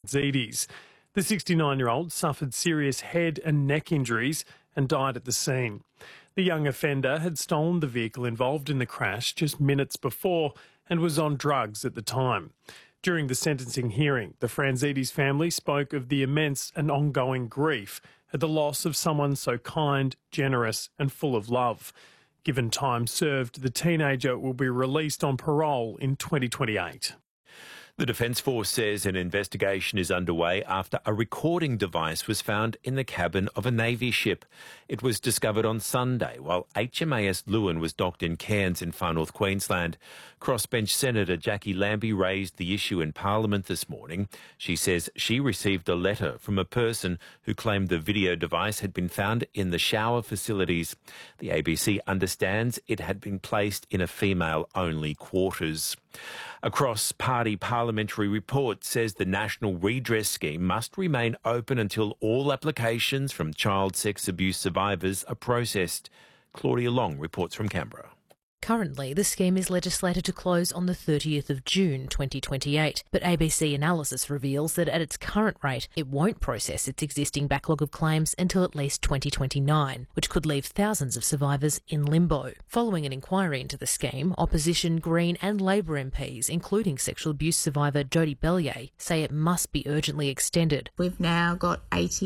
Franzidis. The 69-year-old suffered serious head and neck injuries and died at the scene. The young offender had stolen the vehicle involved in the crash just minutes before and was on drugs at the time. During the sentencing hearing, the Franzidis family spoke of the immense and ongoing grief at the loss of someone so kind, generous and full of love. Given time served, the teenager will be released on parole in 2028. The Defence Force says an investigation is underway after a recording device was found in the cabin of a Navy ship. It was discovered on Sunday while HMAS Lewin was docked in Cairns in Far North Queensland. Crossbench Senator Jackie Lambie raised the issue in Parliament this morning. She says she received a letter from a person who claimed the video device had been found in the shower facilities. The ABC understands it had been placed in a female-only quarters. A cross-party parliamentary report says the National Redress Scheme must remain open until all applications from child sex abuse survivors are processed. Claudia Long reports from Canberra. Currently, the scheme is legislated to close on the 30th of June 2028, but ABC analysis reveals that at its current rate, it won't process its existing backlog of claims until at least 2029, which could leave thousands of survivors in limbo. Following an inquiry into the scheme, opposition, Green and Labor MPs, including sexual abuse survivor Jodie Bellier, say it must be urgently extended. We've now got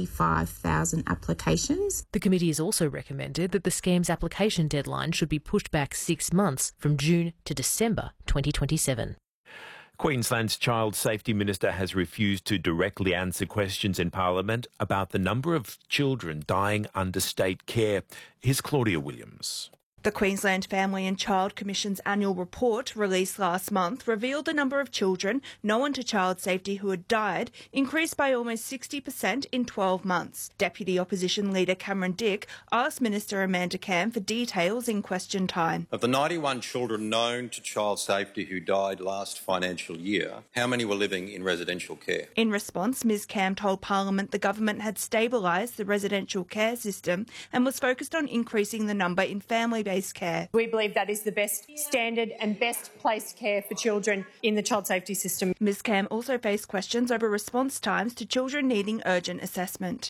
85,000 applications. The committee has also recommended that the scheme's application deadline should be pushed back 6 months from June to December 2027. Queensland's Child Safety Minister has refused to directly answer questions in Parliament about the number of children dying under state care. Here's Claudia Williams. The Queensland Family and Child Commission's annual report, released last month, revealed the number of children known to Child Safety who had died increased by almost 60% in 12 months. Deputy Opposition Leader Cameron Dick asked Minister Amanda Cam for details in question time. Of the 91 children known to Child Safety who died last financial year, how many were living in residential care? In response, Ms Cam told Parliament the government had stabilised the residential care system and was focused on increasing the number in family-based care. We believe that is the best standard and best placed care for children in the child safety system. Ms Cam also faced questions over response times to children needing urgent assessment.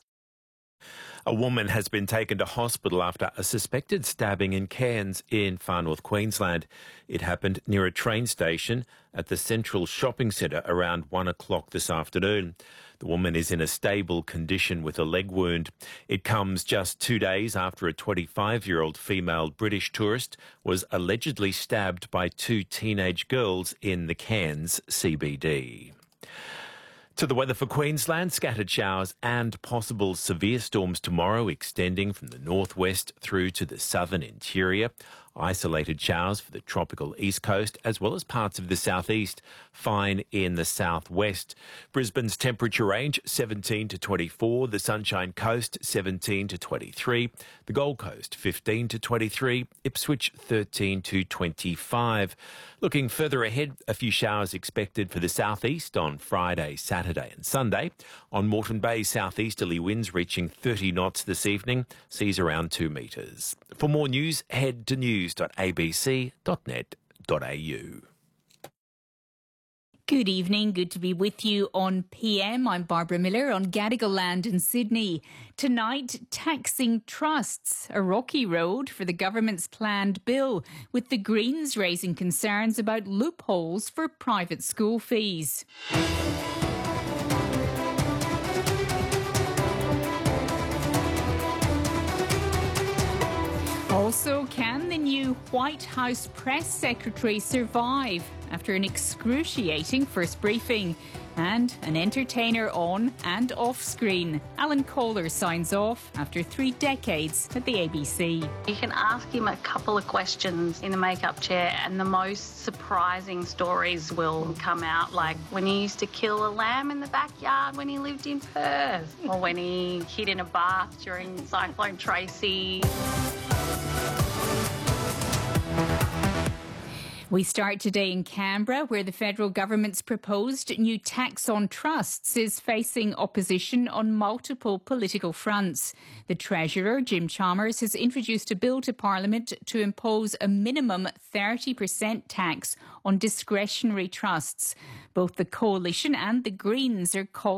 A woman has been taken to hospital after a suspected stabbing in Cairns in Far North Queensland. It happened near a train station at the Central Shopping Centre around 1 o'clock this afternoon. The woman is in a stable condition with a leg wound. It comes just 2 days after a 25-year-old female British tourist was allegedly stabbed by 2 teenage girls in the Cairns CBD. To the weather for Queensland, scattered showers and possible severe storms tomorrow, extending from the northwest through to the southern interior. Isolated showers for the tropical east coast as well as parts of the southeast. Fine in the southwest. Brisbane's temperature range 17 to 24. The Sunshine Coast 17 to 23. The Gold Coast 15 to 23. Ipswich 13 to 25. Looking further ahead, a few showers expected for the southeast on Friday, Saturday and Sunday. On Moreton Bay, southeasterly winds reaching 30 knots this evening. Seas around 2 metres. For more news, head to news.abc.net.au. Good evening, good to be with you on PM. I'm Barbara Miller on Gadigal land in Sydney. Tonight, taxing trusts, a rocky road for the government's planned bill, with the Greens raising concerns about loopholes for private school fees. Also, can the new White House press secretary survive after an excruciating first briefing? And an entertainer on and off screen. Alan Kohler signs off after 3 decades at the ABC. You can ask him a couple of questions in the makeup chair and the most surprising stories will come out, like when he used to kill a lamb in the backyard when he lived in Perth, or when he hid in a bath during Cyclone Tracy. We start today in Canberra, where the federal government's proposed new tax on trusts is facing opposition on multiple political fronts. The Treasurer, Jim Chalmers, has introduced a bill to Parliament to impose a minimum 30% tax on discretionary trusts. Both the Coalition and the Greens are calling